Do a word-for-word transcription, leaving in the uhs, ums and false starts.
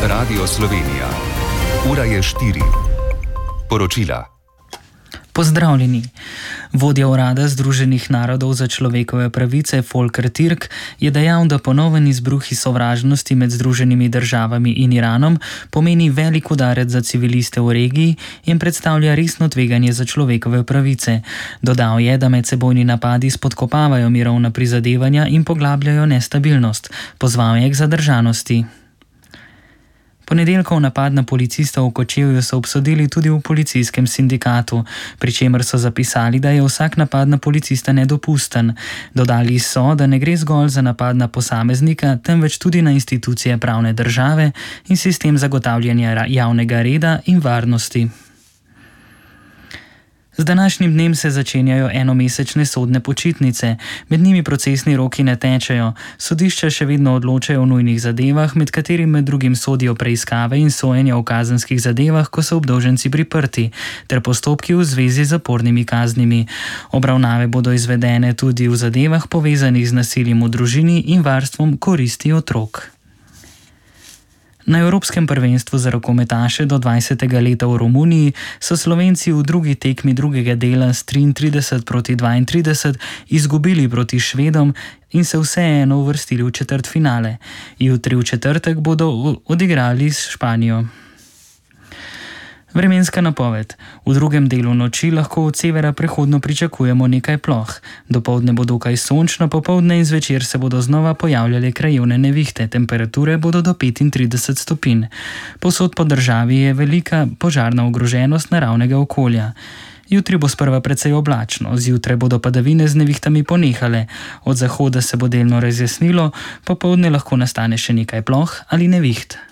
Radio Slovenija. Ura je štiri. Poročila. Pozdravljeni. Vodja urada Združenih narodov za človekove pravice Volker Türk je dejal, da ponoven izbruh sovražnosti med Združenimi državami in Iranom pomeni velik udarec za civiliste v regiji in predstavlja resno tveganje za človekove pravice. Dodal je, da medsebojni napadi spodkopavajo mirovna prizadevanja in poglabljajo nestabilnost. Pozval je k zadržanosti. Ponedeljkov napad na policista v Kočevju so obsodili tudi v policijskem sindikatu, pri čemer so zapisali, da je vsak napad na policista nedopusten. Dodali so, da ne gre zgolj za napad na posameznika, temveč tudi na institucije pravne države in sistem zagotavljanja javnega reda in varnosti. Z današnjim dnem se začenjajo enomesečne sodne počitnice, med njimi procesni roki ne tečejo, sodišča še vedno odločajo o nujnih zadevah, med katerimi med drugim sodijo preiskave in sojenja v kazenskih zadevah, ko so obdolženci priprti, ter postopki v zvezi z zapornimi kaznimi. Obravnave bodo izvedene tudi v zadevah povezanih z nasiljem v družini in varstvom koristi otrok. Na Evropskem prvenstvu za rokometaše do dvajsetega leta v Romuniji so Slovenci v drugi tekmi drugega dela s triintrideset proti dvaintrideset izgubili proti Švedom in se vseeno uvrstili v četrtfinale. Jutri v četrtek bodo odigrali s Španijo. Vremenska napoved. V drugem delu noči lahko od severa prehodno pričakujemo nekaj ploh. Dopoldne bo dokaj sončno, popoldne in zvečer se bodo znova pojavljale krajevne nevihte, temperature bodo do petintrideset stopinj. Povsod po državi je velika požarna ogroženost naravnega okolja. Jutri bo sprva precej oblačno, zjutraj bodo padavine z nevihtami ponehale, od zahoda se bo delno razjasnilo, popoldne lahko nastane še nekaj ploh ali neviht.